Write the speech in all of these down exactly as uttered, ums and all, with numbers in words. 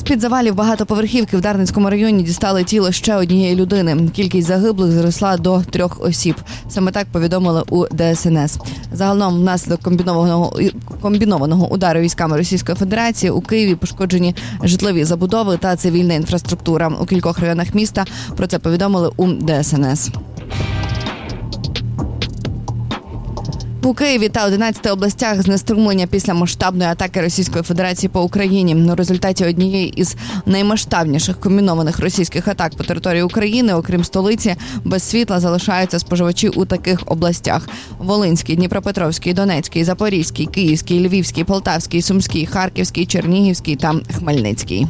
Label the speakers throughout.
Speaker 1: З-під завалів багатоповерхівки в Дарницькому районі дістали тіло ще однієї людини. Кількість загиблих зросла до трьох осіб. Саме так повідомили у Де Ес Ен Ес. Загалом внаслідок комбінованого, комбінованого удару військами Російської Федерації у Києві пошкоджені житлові забудови та цивільна інфраструктура. У кількох районах міста про це повідомили у Де Ес Ен Ес. У Києві та одинадцяти областях знеструмлення після масштабної атаки Російської Федерації по Україні. У результаті однієї із наймасштабніших комбінованих російських атак по території України, окрім столиці, без світла залишаються споживачі у таких областях: Волинський, Дніпропетровський, Донецький, Запорізький, Київський, Львівський, Полтавський, Сумський, Харківський, Чернігівський та Хмельницький.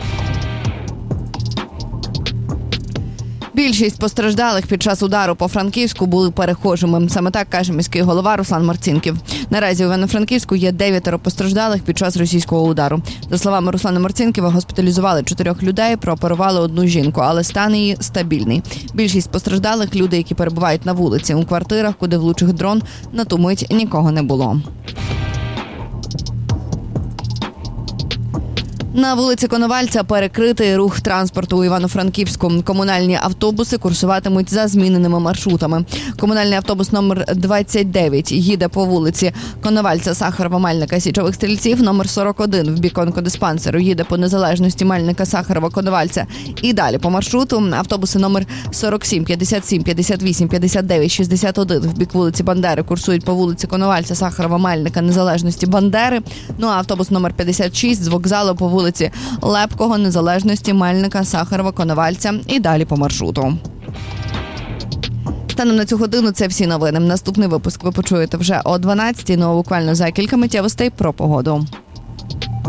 Speaker 1: Більшість постраждалих під час удару по Франківську були перехожими. Саме так каже міський голова Руслан Марцінків. Наразі у Івано-Франківську є дев'ятеро постраждалих під час російського удару. За словами Руслана Марцінківа, госпіталізували чотирьох людей, прооперували одну жінку, але стан її стабільний. Більшість постраждалих – люди, які перебувають на вулиці. У квартирах, куди влучив дрон, на ту мить нікого не було. На вулиці Коновальця перекритий рух транспорту у Івано-Франківську. Комунальні автобуси курсуватимуть за зміненими маршрутами. Комунальний автобус номер двадцять дев'ять їде по вулиці Коновальця, Сахарова, Мельника, Січових Стрільців. Номер сорок один в бік онкодиспансеру їде по Незалежності, Мельника, Сахарова, Коновальця. І далі по маршруту автобуси номер сорок сім, п'ятдесят сім, п'ятдесят вісім, п'ятдесят дев'ять, шістдесят один в бік вулиці Бандери курсують по вулиці Коновальця, Сахарова, Мельника, Незалежності, Бандери. Ну а автобус номер п'ятдесят шість з вокзалу по вулиці вулиці Лепкого, Незалежності, Мельника, Сахарова, Коновальця і далі по маршруту. Станом на цю годину це всі новини. Наступний випуск ви почуєте вже о дванадцятій, ну а буквально за кілька миттєвостей про погоду.